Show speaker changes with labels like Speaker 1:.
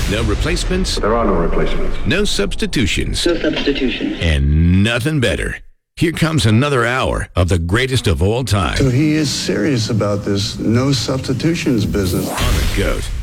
Speaker 1: No replacements.
Speaker 2: There are no replacements.
Speaker 1: No substitutions.
Speaker 3: No substitution.
Speaker 1: And nothing better. Here comes another hour of the greatest of all time.
Speaker 4: So he is serious about this no substitutions business.
Speaker 1: On the GOAT.